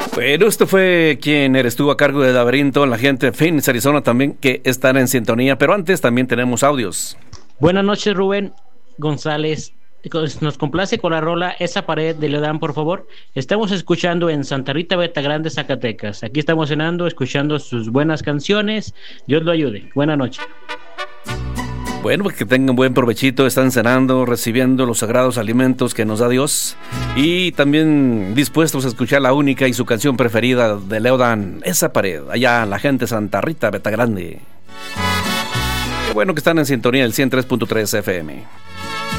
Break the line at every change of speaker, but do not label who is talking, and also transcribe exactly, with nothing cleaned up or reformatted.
Bueno, esto fue quien estuvo a cargo del laberinto, la gente de Phoenix, Arizona también, que están en sintonía, pero antes también tenemos audios.
Buenas noches, Rubén González. Nos complace con la rola Esa Pared de Leodán, por favor. Estamos escuchando en Santa Rita Beta Grande, Zacatecas. Aquí estamos cenando, escuchando sus buenas canciones. Dios lo ayude. Buenas noches.
Bueno, pues que tengan buen provechito, están cenando, recibiendo los sagrados alimentos que nos da Dios y también dispuestos a escuchar la única y su canción preferida de Leodán, Esa Pared, allá la gente de Santa Rita Beta Grande. Qué bueno que están en sintonía del ciento tres punto tres F M.